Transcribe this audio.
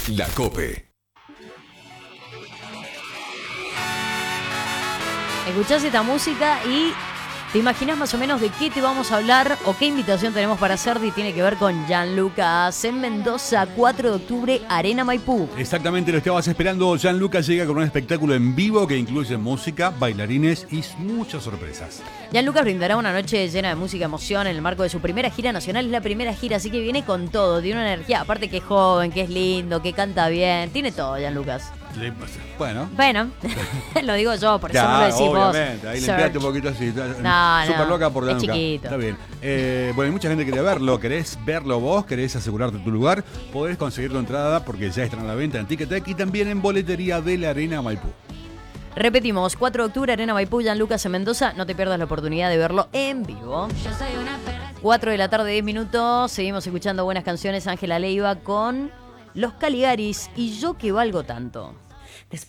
La COPE. Escuchás esta música y te imaginas más o menos de qué te vamos a hablar o qué invitación tenemos para hacerte, y tiene que ver con Gianluca en Mendoza, 4 de octubre, Arena Maipú. Exactamente, lo estabas esperando. Gianluca llega con un espectáculo en vivo que incluye música, bailarines y muchas sorpresas. Gianluca brindará una noche llena de música y emoción en el marco de su primera gira nacional. Es la primera gira, así que viene con todo, tiene una energía, aparte que es joven, que es lindo, que canta bien, tiene todo Gianluca. Bueno, lo digo yo, por eso no lo decís obviamente. vos. Ahí Sir. limpiate un poquito así. No, Súper loca por es Gianluca. chiquito. Está bien. Bueno, hay mucha gente que quiere verlo. ¿Querés verlo vos? ¿Querés asegurarte tu lugar? Podés conseguir tu entrada porque ya están a la venta en Ticketek y también en boletería de la Arena Maipú. Repetimos, 4 de octubre, Arena Maipú, Gianluca en Mendoza. No te pierdas la oportunidad de verlo en vivo. 4 de la tarde, 10 minutos. Seguimos escuchando buenas canciones. Ángela Leiva con Los Caligaris y Yo que valgo tanto.